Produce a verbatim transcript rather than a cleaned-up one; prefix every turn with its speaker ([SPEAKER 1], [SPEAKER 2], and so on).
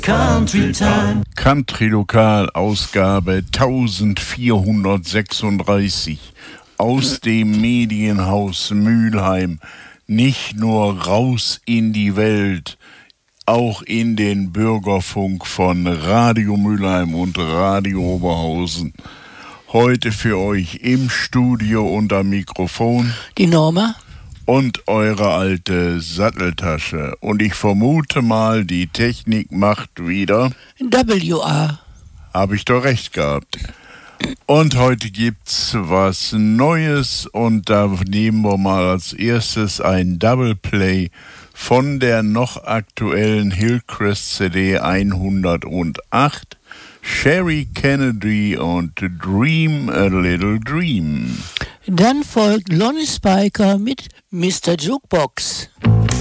[SPEAKER 1] Country Time.
[SPEAKER 2] Country Lokal, Ausgabe eintausendvierhundertsechsunddreißig aus dem Medienhaus Mülheim. Nicht nur raus in die Welt, auch in den Bürgerfunk von Radio Mülheim und Radio Oberhausen. Heute für euch im Studio unter Mikrofon
[SPEAKER 3] die Norma
[SPEAKER 2] und eure alte Satteltasche. Und ich vermute mal, die Technik macht wieder
[SPEAKER 3] W A.
[SPEAKER 2] Habe ich doch recht gehabt. Und heute gibt's was Neues und da nehmen wir mal als erstes ein Double Play von der noch aktuellen Hillcrest C D hundertacht. Sherry Kennedy und Dream a Little Dream.
[SPEAKER 3] Dann folgt Lonnie Spiker mit Mister Jukebox.